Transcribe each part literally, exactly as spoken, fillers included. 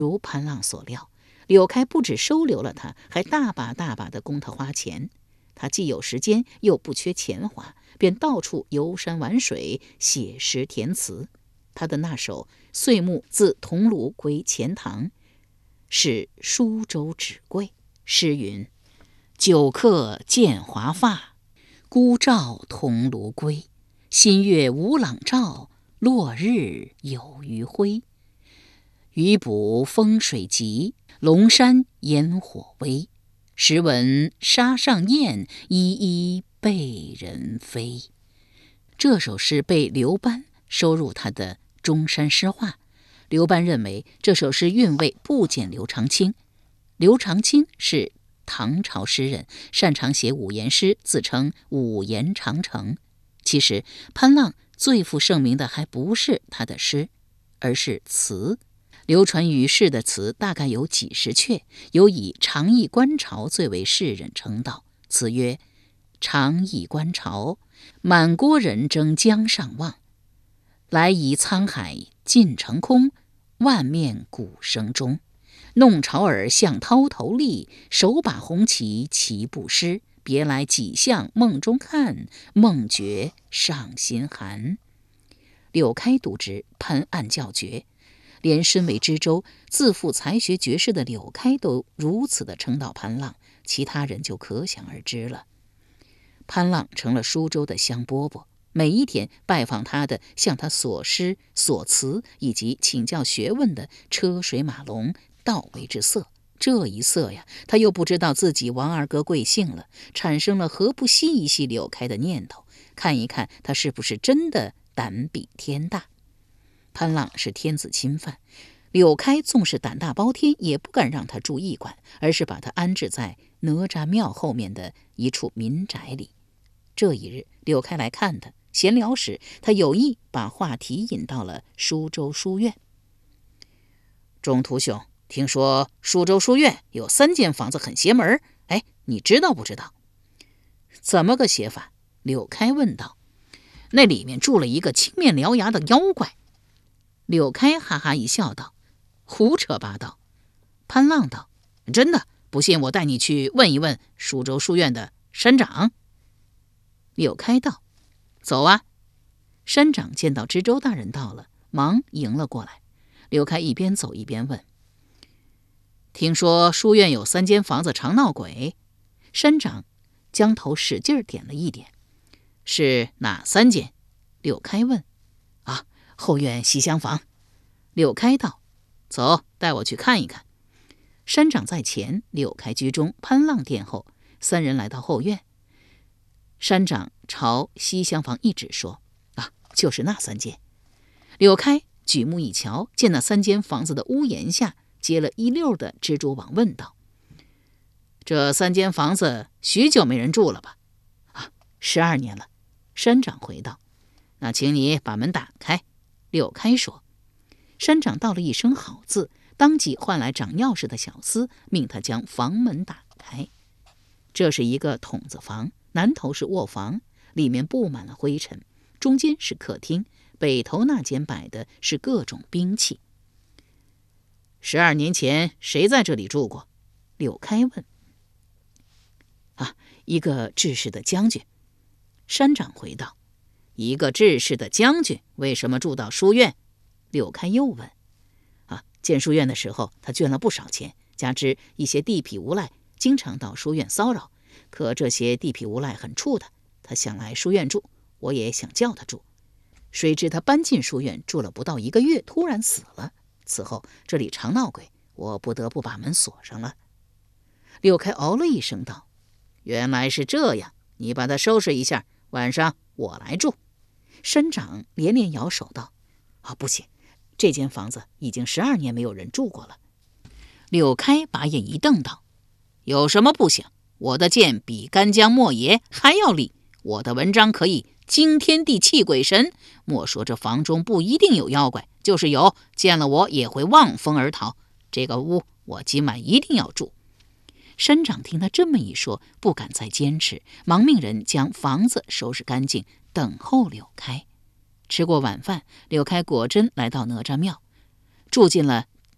如潘浪所料，柳开不只收留了他，还大把大把的供他花钱。他既有时间，又不缺钱花，便到处游山玩水，写诗填词。他的那首《岁暮自桐庐归钱塘》是舒州纸贵。诗云：久客见华发，孤照桐庐归。新月无朗照，落日有余晖。余捕风水急，龙山烟火微。时闻沙上燕，依依被人飞。这首诗被刘班收入他的中山诗话。刘班认为这首诗韵味不减刘长卿。刘长卿是唐朝诗人，擅长写五言诗，自称五言长城。其实潘浪最负盛名的还不是他的诗，而是词。流传于世的词大概有几十阙，有以长忆观潮最为世人称道。词曰：长忆观潮，满郭人争江上望。来移沧海尽成空，万面鼓声中。弄潮儿向涛头立，手把红旗齐不失。别来几向梦中看，梦觉上心寒。柳开读之，潘案叫绝。连身为知州、自负才学绝世的柳开都如此的称道潘浪，其他人就可想而知了。潘浪成了舒州的香饽饽，每一天拜访他的、向他索诗索词以及请教学问的车水马龙，倒为之色。这一色呀，他又不知道自己王二哥贵姓了，产生了何不细一细柳开的念头，看一看他是不是真的胆比天大。潘浪是天子亲犯，柳开纵是胆大包天，也不敢让他住驿馆，而是把他安置在哪吒庙后面的一处民宅里。这一日，柳开来看他，闲聊时，他有意把话题引到了舒州书院。中途兄，听说舒州书院有三间房子很邪门，哎，你知道不知道？怎么个邪法？柳开问道。那里面住了一个青面獠牙的妖怪。柳开哈哈一笑道：胡扯八道。潘浪道：真的，不信我带你去问一问舒州书院的山长。柳开道：走啊。山长见到知州大人到了，忙迎了过来。柳开一边走一边问：听说书院有三间房子常闹鬼？山长将头使劲点了一点。是哪三间？柳开问。啊，后院西厢房。柳开道：走，带我去看一看。山长在前，柳开居中，潘浪殿后，三人来到后院。山长朝西厢房一指说：啊，就是那三间。柳开举目一瞧，见那三间房子的屋檐下结了一溜的蜘蛛网，问道：这三间房子许久没人住了吧？啊，十二年了。山长回道：那请你把门打开。柳开说。山长道了一声好字，当即唤来掌钥匙的小厮，命他将房门打开。这是一个筒子房，南头是卧房，里面布满了灰尘，中间是客厅，北头那间摆的是各种兵器。十二年前谁在这里住过？柳开问。啊，一个治世的将军。山长回道：一个治世的将军为什么住到书院？柳开又问。啊，建书院的时候他捐了不少钱，加之一些地痞无赖经常到书院骚扰，可这些地痞无赖很怵他，他想来书院住，我也想叫他住。谁知他搬进书院住了不到一个月，突然死了。此后这里常闹鬼，我不得不把门锁上了。柳开哦了一声道：原来是这样，你把它收拾一下，晚上我来住。山长连连摇手道：啊，不行，这间房子已经十二年没有人住过了。柳开把眼一瞪道：有什么不行？我的剑比干将莫邪还要利，我的文章可以惊天地泣鬼神。莫说这房中不一定有妖怪，就是有，见了我也会望风而逃。这个屋我今晚一定要住。山长听他这么一说，不敢再坚持，忙命人将房子收拾干净，等候柳开。吃过晚饭，柳开果真来到哪吒庙，住进了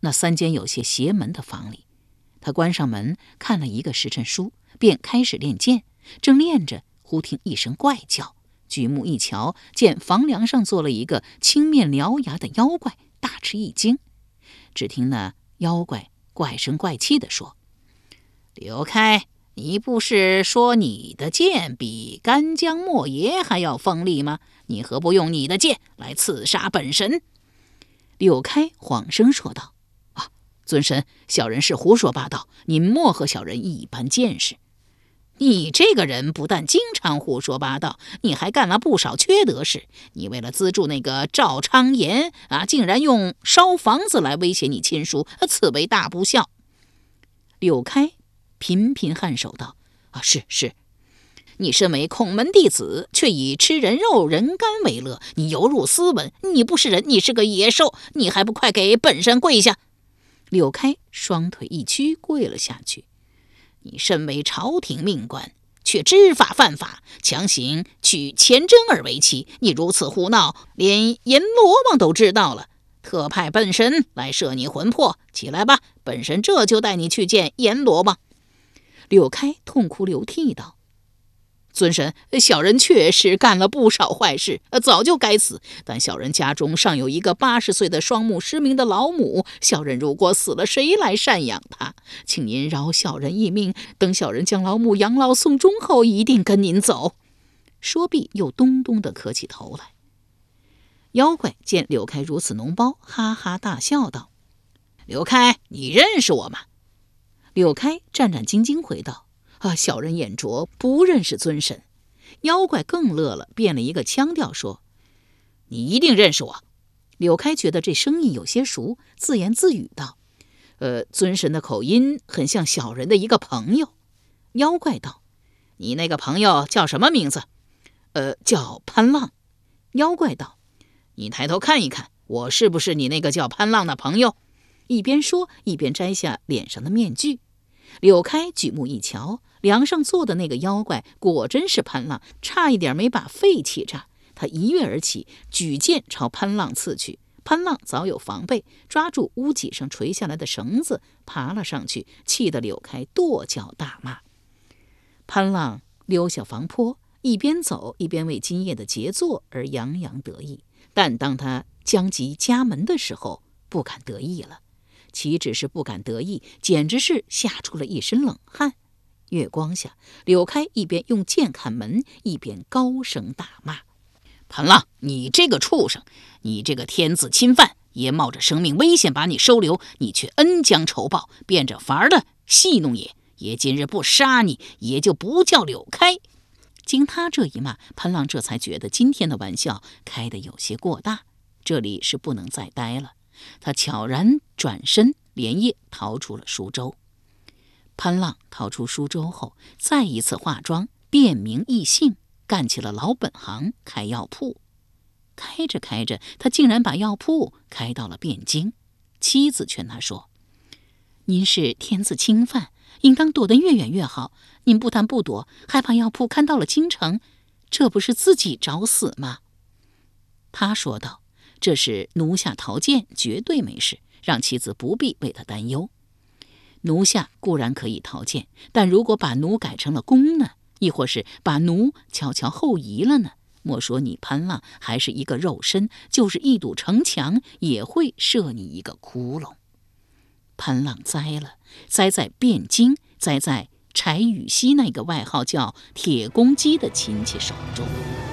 那三间有些邪门的房里。他关上门，看了一个时辰书，便开始练剑。正练着，忽听一声怪叫，举目一瞧，见房梁上坐了一个青面獠牙的妖怪，大吃一惊。只听那妖怪怪声怪气地说：“柳开，你不是说你的剑比干将莫邪还要锋利吗？你何不用你的剑来刺杀本神？”柳开晃声说道：“啊，尊神，小人是胡说八道，您莫和小人一般见识。你这个人不但经常胡说八道，你还干了不少缺德事。你为了资助那个赵昌言啊，竟然用烧房子来威胁你亲叔，此为大不孝。”柳开频频颔首道：“啊，是是，你身为孔门弟子，却以吃人肉人肝为乐，你有辱斯文，你不是人，你是个野兽，你还不快给本神跪下！”柳开双腿一屈，跪了下去。你身为朝廷命官，却知法犯法，强行娶钱真儿为妻，你如此胡闹，连阎罗王都知道了，特派本神来摄你魂魄。起来吧，本神这就带你去见阎罗王。柳开痛哭流涕道：“尊神，小人确实干了不少坏事，早就该死。但小人家中尚有一个八十岁的双目失明的老母，小人如果死了，谁来赡养她？请您饶小人一命，等小人将老母养老送终后，一定跟您走。”说毕，又咚咚地磕起头来。妖怪见柳开如此脓包，哈哈大笑道：“柳开，你认识我吗？”柳开战战兢兢回道：“啊，小人眼拙，不认识尊神。”妖怪更乐了，变了一个腔调说：“你一定认识我。”柳开觉得这声音有些熟，自言自语道：“呃，尊神的口音很像小人的一个朋友。”妖怪道：“你那个朋友叫什么名字？”“呃，叫潘浪。”妖怪道：“你抬头看一看，我是不是你那个叫潘浪的朋友？”一边说，一边摘下脸上的面具。柳开举目一瞧，梁上坐的那个妖怪果真是潘浪，差一点没把肺气炸。他一跃而起，举剑朝潘浪刺去。潘浪早有防备，抓住屋脊上垂下来的绳子，爬了上去，气得柳开跺脚大骂。潘浪溜下房坡，一边走一边为今夜的杰作而洋洋得意。但当他将及家门的时候，不敢得意了。岂止是不敢得意，简直是吓出了一身冷汗。月光下，柳开一边用剑砍门，一边高声大骂：“潘浪，你这个畜生，你这个天子侵犯，爷冒着生命危险把你收留，你却恩将仇报，变着法儿的戏弄爷。爷今日不杀你，爷就不叫柳开。”经他这一骂，潘浪这才觉得今天的玩笑开得有些过大，这里是不能再待了。他悄然转身，连夜逃出了舒州。潘浪逃出舒州后，再一次化妆，变名易姓，干起了老本行，开药铺。开着开着，他竟然把药铺开到了汴京。妻子劝他说：“您是天子亲犯，应当躲得越远越好。您不但不躲，还把药铺看到了京城，这不是自己找死吗？”他说道：“这是奴下逃剑，绝对没事，让妻子不必为他担忧。奴下固然可以逃剑，但如果把奴改成了弓呢？亦或是把奴悄悄后移了呢？莫说你潘浪还是一个肉身，就是一堵城墙也会射你一个窟窿。”潘浪栽了，栽在汴京，栽在柴雨熙那个外号叫铁公鸡的亲戚手中。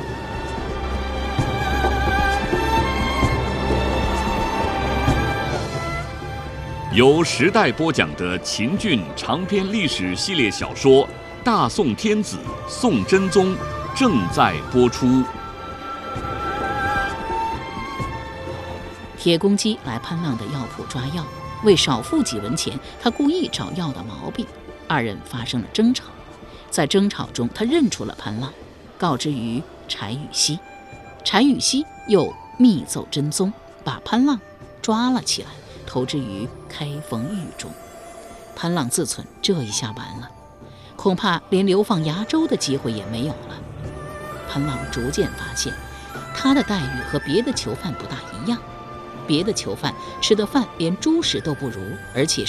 由时代播讲的秦俊长篇历史系列小说《大宋天子宋真宗》正在播出。 铁公鸡来潘浪的药铺抓药，为少付几文钱，他故意找药的毛病，二人发生了争吵。在争吵中，他认出了潘浪，告知于柴雨熙。柴雨熙又密奏真宗，把潘浪抓了起来，投之于开封狱中。潘浪自忖，这一下完了，恐怕连流放崖州的机会也没有了。潘浪逐渐发现，他的待遇和别的囚犯不大一样。 别的囚犯吃的饭连猪食都不如，而且